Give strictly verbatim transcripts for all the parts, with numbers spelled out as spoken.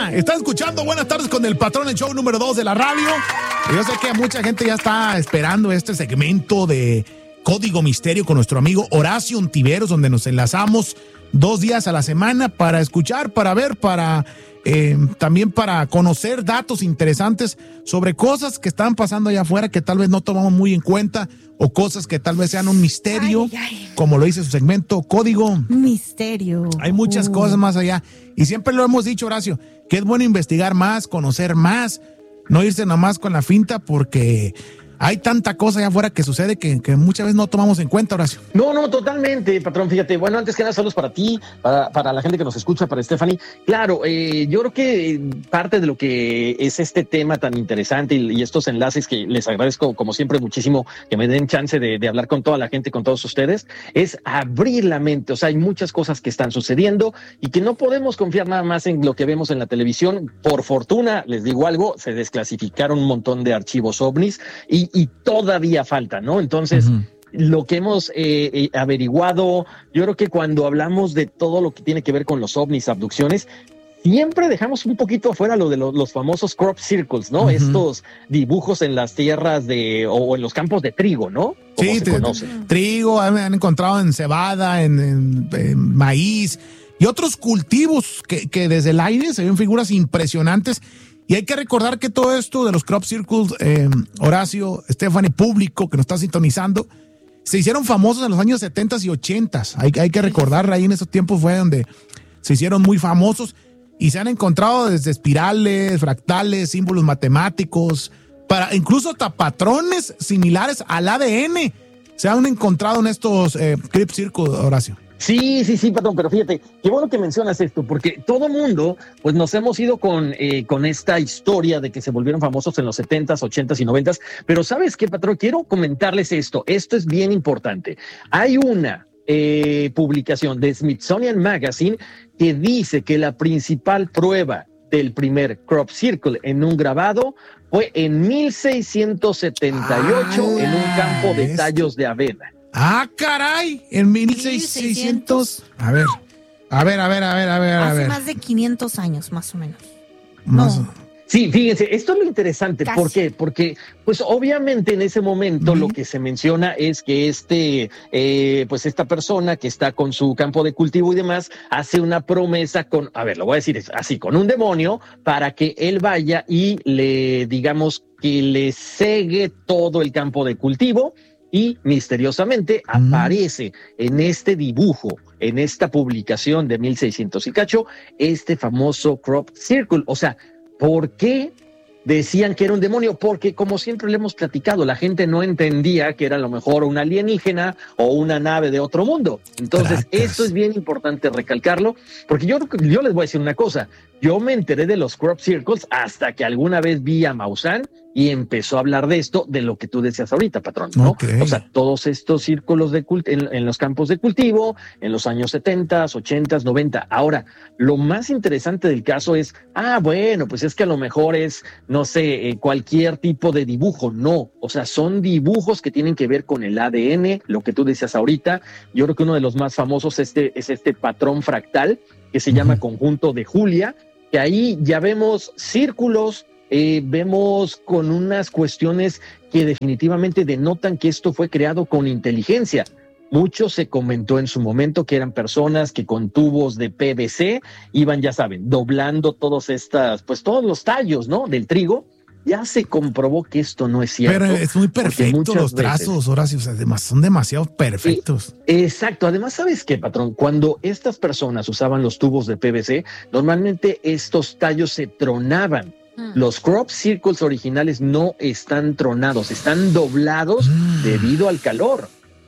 semana. Estás escuchando Buenas Tardes con el Patrón, el show número dos de la radio. Yo sé que mucha gente ya está esperando este segmento de Código Misterio con nuestro amigo Horacio Ontiveros, donde nos enlazamos dos días a la semana para escuchar, para ver, para eh, también para conocer datos interesantes sobre cosas que están pasando allá afuera que tal vez no tomamos muy en cuenta, o cosas que tal vez sean un misterio, ay, ay. Como lo dice su segmento Código Misterio. Hay muchas uh. cosas más allá, y siempre lo hemos dicho, Horacio, que es bueno investigar más, conocer más, no irse nomás con la finta, porque hay tanta cosa allá afuera que sucede que, que muchas veces no tomamos en cuenta, Horacio. No, no, totalmente, patrón. Fíjate, bueno, antes que nada, saludos para ti, para, para la gente que nos escucha, para Stephanie. Claro, eh, yo creo que parte de lo que es este tema tan interesante y, y estos enlaces que les agradezco, como siempre, muchísimo que me den chance de, de hablar con toda la gente, con todos ustedes, es abrir la mente. O sea, hay muchas cosas que están sucediendo y que no podemos confiar nada más en lo que vemos en la televisión. Por fortuna, les digo algo, se desclasificaron un montón de archivos ovnis y y todavía falta, ¿no? Entonces, uh-huh. lo que hemos eh, eh, averiguado, yo creo que cuando hablamos de todo lo que tiene que ver con los ovnis, abducciones, siempre dejamos un poquito afuera lo de lo, los famosos crop circles, ¿no? Uh-huh. Estos dibujos en las tierras de, o en los campos de trigo, ¿no? Como sí, se te, conoce. Trigo, han, han encontrado en cebada, en, en, en maíz y otros cultivos que, que desde el aire se ven figuras impresionantes. Y hay que recordar que todo esto de los crop circles, eh, Horacio, Stephanie, público que nos está sintonizando, se hicieron famosos en los años setenta y ochenta. Hay, hay que recordar, ahí en esos tiempos fue donde se hicieron muy famosos y se han encontrado desde espirales, fractales, símbolos matemáticos, para incluso hasta patrones similares al A D N se han encontrado en estos eh, crop circles, Horacio. Sí, sí, sí, patrón, pero fíjate, qué bueno que mencionas esto, porque todo mundo, pues nos hemos ido con, eh, con esta historia de que se volvieron famosos en los setentas, ochentas y noventas, pero ¿sabes qué, patrón? Quiero comentarles esto, esto es bien importante. Hay una eh, publicación de Smithsonian Magazine que dice que la principal prueba del primer crop circle en un grabado fue en mil seiscientos setenta y ocho ah, en un campo de tallos de avena. Ah, caray, en mil seiscientos. A ver, a ver, a ver, a ver, a ver, a ver. Hace más de quinientos años, más o menos. Más no. Sí, fíjense, esto es lo interesante. Casi. ¿Por qué? Porque, pues, obviamente en ese momento mm. lo que se menciona es que este, eh, pues, esta persona que está con su campo de cultivo y demás hace una promesa con, a ver, lo voy a decir así, con un demonio para que él vaya y le, digamos, que le cegue todo el campo de cultivo. Y misteriosamente mm. aparece en este dibujo, en esta publicación de mil seiscientos y cacho, este famoso crop circle. O sea, ¿por qué decían que era un demonio? Porque, como siempre le hemos platicado, la gente no entendía que era a lo mejor un alienígena o una nave de otro mundo. Entonces, Tracas. Esto es bien importante recalcarlo, porque yo, yo les voy a decir una cosa. Yo me enteré de los crop circles hasta que alguna vez vi a Maussan y empezó a hablar de esto, de lo que tú decías ahorita, patrón, ¿no? Okay. O sea, todos estos círculos de cult- en, en los campos de cultivo, en los años setenta, ochenta, noventa. Ahora, lo más interesante del caso es, ah, bueno, pues es que a lo mejor es, no sé, eh, cualquier tipo de dibujo. No, o sea, son dibujos que tienen que ver con el A D N, lo que tú decías ahorita. Yo creo que uno de los más famosos este, es este patrón fractal, que se uh-huh. llama conjunto de Julia, que ahí ya vemos círculos, eh, vemos con unas cuestiones que definitivamente denotan que esto fue creado con inteligencia. Mucho se comentó en su momento que eran personas que con tubos de P V C iban, ya saben, doblando todos estas, pues todos los tallos, ¿no? Del trigo. Ya se comprobó que esto no es cierto. Pero es muy perfecto los trazos, veces, Horacio, o sea, son demasiado perfectos. Eh, exacto. Además, ¿sabes qué, patrón? Cuando estas personas usaban los tubos de P V C, normalmente estos tallos se tronaban. Mm. Los crop circles originales no están tronados, están doblados mm. debido al calor.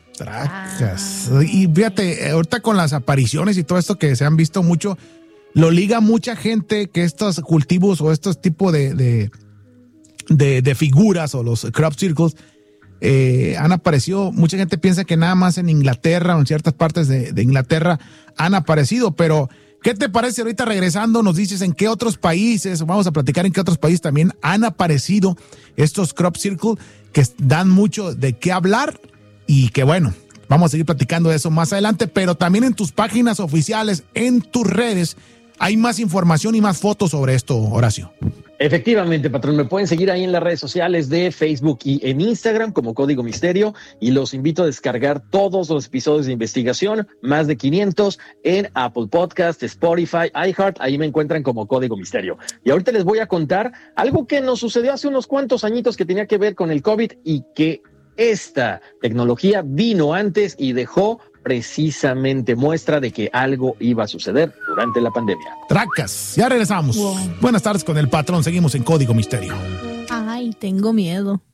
Tracas. Ah. Y fíjate, ahorita con las apariciones y todo esto que se han visto mucho, lo liga mucha gente que estos cultivos o estos tipos de... de De, de figuras o los crop circles eh, han aparecido. Mucha gente piensa que nada más en Inglaterra o en ciertas partes de, de Inglaterra han aparecido, pero ¿qué te parece ahorita regresando? Nos dices en qué otros países, vamos a platicar en qué otros países también han aparecido estos crop circles que dan mucho de qué hablar y que bueno, vamos a seguir platicando de eso más adelante, pero también en tus páginas oficiales, en tus redes, hay más información y más fotos sobre esto, Horacio. Efectivamente, patrón, me pueden seguir ahí en las redes sociales de Facebook y en Instagram como Código Misterio, y los invito a descargar todos los episodios de investigación, más de quinientos, en Apple Podcast, Spotify, iHeart, ahí me encuentran como Código Misterio. Y ahorita les voy a contar algo que nos sucedió hace unos cuantos añitos que tenía que ver con el COVID y que esta tecnología vino antes y dejó precisamente muestra de que algo iba a suceder durante la pandemia. Tracas, ya regresamos. Wow. Buenas tardes con el patrón, seguimos en Código Misterio. Ay, tengo miedo.